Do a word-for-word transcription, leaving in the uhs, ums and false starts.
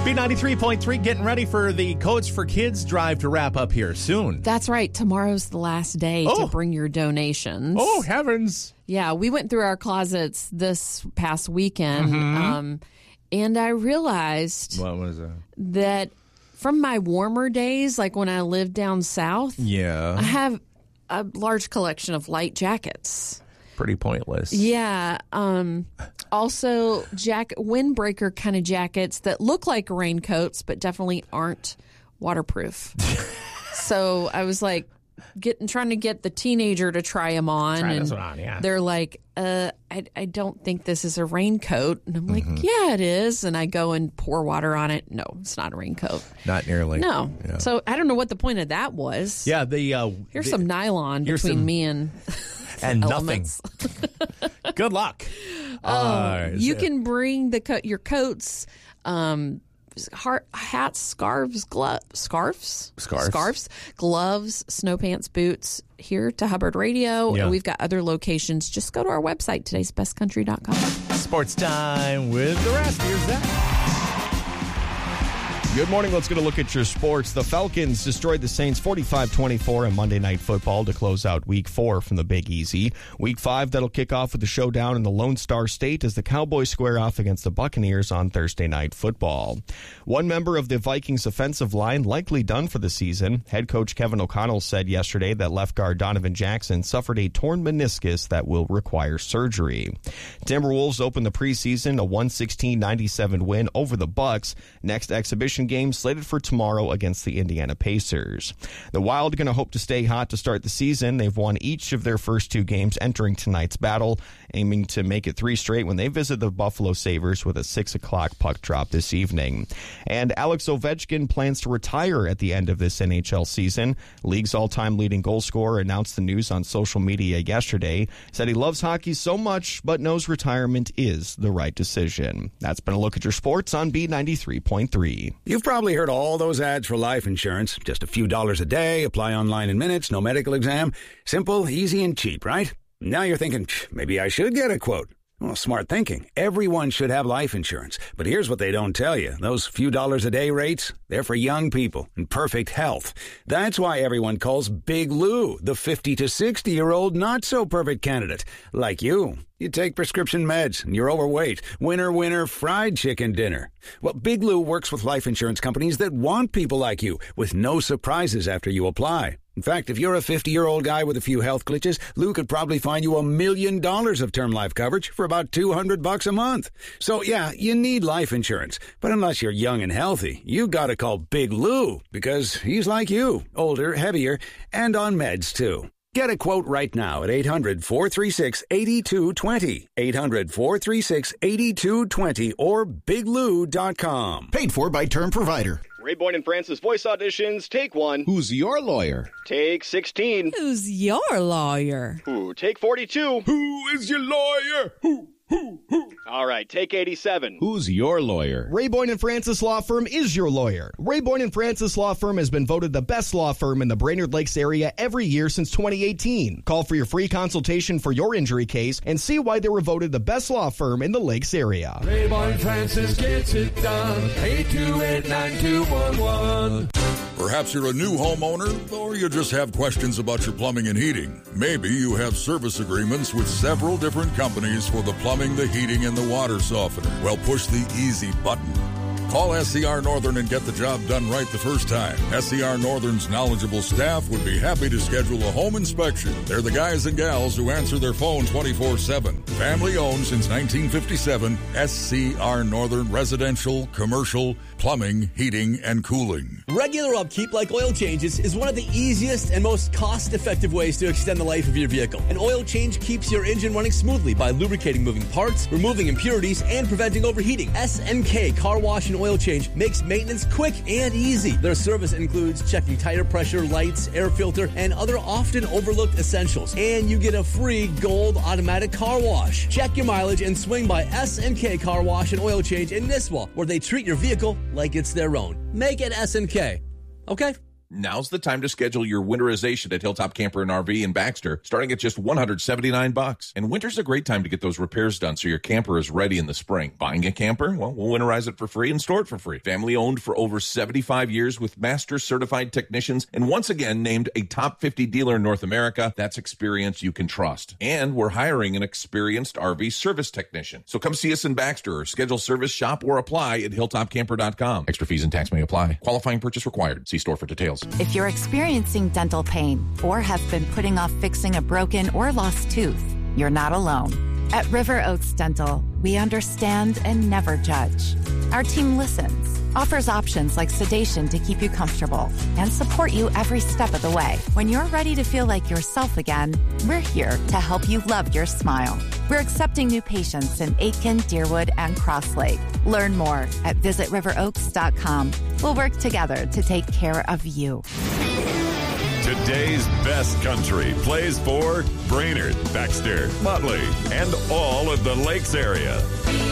B ninety-three point three getting ready for the Codes for Kids drive to wrap up here soon. That's right. Tomorrow's the last day Oh. to bring your donations. Oh, heavens. Yeah, we went through our closets this past weekend, Mm-hmm. um, and I realized What was that? that from my warmer days, like when I lived down south, I Yeah. have a large collection of light jackets. Pretty pointless. Yeah. Um, also, jack windbreaker kind of jackets that look like raincoats, but definitely aren't waterproof. So I was like, getting trying to get the teenager to try them on, Try and this one on, yeah. they're like, uh, I, I don't think this is a raincoat. And I'm like, Mm-hmm. yeah, it is. And I go and pour water on it. No, it's not a raincoat. Not nearly. No. Yeah. So I don't know what the point of that was. Yeah, the uh, Here's the- some nylon here's between some- me and and elements. nothing. Good luck. Oh, Uh, you so- can bring the co- your coats, um, heart, hats, scarves, gloves, scarves, Scarves. scarves, gloves, snow pants, boots here to Hubbard Radio. Yeah. And we've got other locations. Just go to our website, todays best country dot com. Sports time with the rest. Here's that. Good morning. Let's get a look at your sports. The Falcons destroyed the Saints forty-five twenty-four in Monday Night Football to close out Week four from the Big Easy. Week five, that'll kick off with the showdown in the Lone Star State as the Cowboys square off against the Buccaneers on Thursday Night Football. One member of the Vikings offensive line likely done for the season. Head coach Kevin O'Connell said yesterday that left guard Donovan Jackson suffered a torn meniscus that will require surgery. Timberwolves opened the preseason a one sixteen ninety-seven win over the Bucks. Next exhibition game slated for tomorrow against the Indiana Pacers. The Wild going to hope to stay hot to start the season. They've won each of their first two games entering tonight's battle, aiming to make it three straight when they visit the Buffalo Sabres with a six o'clock puck drop this evening. And Alex Ovechkin plans to retire at the end of this N H L season. League's all-time leading goal scorer announced the news on social media yesterday. Said he loves hockey so much, but knows retirement is the right decision. That's been a look at your sports on B ninety-three point three. You've probably heard all those ads for life insurance. Just a few dollars a day, apply online in minutes, no medical exam. Simple, easy, and cheap, right? Now you're thinking, maybe I should get a quote. Well, smart thinking. Everyone should have life insurance. But here's what they don't tell you. Those few dollars a day rates, they're for young people in perfect health. That's why everyone calls Big Lou the fifty to sixty-year-old not-so-perfect candidate. Like you. You take prescription meds, and you're overweight. Winner, winner, fried chicken dinner. Well, Big Lou works with life insurance companies that want people like you, with no surprises after you apply. In fact, if you're a fifty-year-old guy with a few health glitches, Lou could probably find you a million dollars of term life coverage for about two hundred bucks a month. So, yeah, you need life insurance. But unless you're young and healthy, you gotta call Big Lou, because he's like you, older, heavier, and on meds, too. Get a quote right now at eight hundred, four three six, eight two two zero, eight hundred, four three six, eight two two zero, or big lou dot com. Paid for by Term Provider. Ray Boyne and Francis voice auditions, take one. Who's your lawyer? Take sixteen. Who's your lawyer? Ooh, take forty-two. Who is your lawyer? Who, who, who? All right, take eighty-seven. Who's your lawyer? Ray Boyne and Francis Law Firm is your lawyer. Ray Boyne and Francis Law Firm has been voted the best law firm in the Brainerd Lakes area every year since twenty eighteen. Call for your free consultation for your injury case and see why they were voted the best law firm in the Lakes area. Ray Boyne Francis gets it done. eight two eight, nine two one one. Perhaps you're a new homeowner, or you just have questions about your plumbing and heating. Maybe you have service agreements with several different companies for the plumbing, the heating, and the water softener. Well, push the easy button. Call S C R Northern and get the job done right the first time. S C R Northern's knowledgeable staff would be happy to schedule a home inspection. They're the guys and gals who answer their phone twenty-four seven. Family owned since nineteen fifty-seven, S C R Northern Residential, Commercial, Plumbing, Heating, and Cooling. Regular upkeep like oil changes is one of the easiest and most cost-effective ways to extend the life of your vehicle. An oil change keeps your engine running smoothly by lubricating moving parts, removing impurities, and preventing overheating. S N K Car Wash and Oil Change makes maintenance quick and easy. Their service includes checking tire pressure, lights, air filter, and other often overlooked essentials. And you get a free gold automatic car wash. Check your mileage and swing by S N K Car Wash and Oil Change in Nisswa, where they treat your vehicle like it's their own. Make it S N K. Okay? Now's the time to schedule your winterization at Hilltop Camper and R V in Baxter, starting at just one hundred seventy-nine bucks. And winter's a great time to get those repairs done so your camper is ready in the spring. Buying a camper? Well, we'll winterize it for free and store it for free. Family owned for over seventy-five years with master certified technicians, and once again named a top fifty dealer in North America. That's experience you can trust. And we're hiring an experienced R V service technician. So come see us in Baxter or schedule service, shop, or apply at hilltop camper dot com. Extra fees and tax may apply. Qualifying purchase required. See store for details. If you're experiencing dental pain or have been putting off fixing a broken or lost tooth, you're not alone. At River Oaks Dental, we understand and never judge. Our team listens, offers options like sedation to keep you comfortable, and support you every step of the way. When you're ready to feel like yourself again, we're here to help you love your smile. We're accepting new patients in Aitkin, Deerwood, and Cross Lake. Learn more at visit river oaks dot com. We'll work together to take care of you. Today's best country plays for Brainerd, Baxter, Motley, and all of the Lakes area.